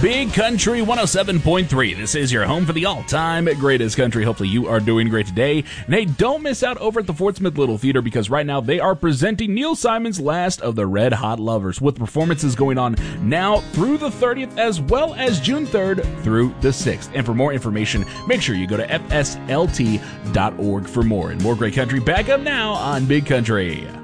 Big Country 107.3. This is your home for the all-time greatest country. Hopefully you are doing great today. And hey, don't miss out over at the Fort Smith Little Theater because right now they are presenting Neil Simon's Last of the Red Hot Lovers with performances going on now through the 30th as well as June 3rd through the 6th. And for more information, make sure you go to fslt.org for more. And more great country back up now on Big Country.